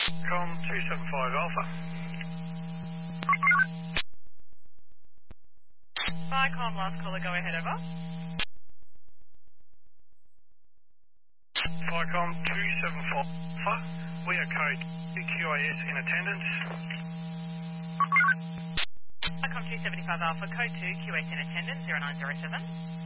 Com 275 Alpha. Viacom, last caller, go ahead, over. Viacom 275 Alpha. We are code QAS in attendance. Viacom 275 Alpha, code 2, QH in attendance, 0907.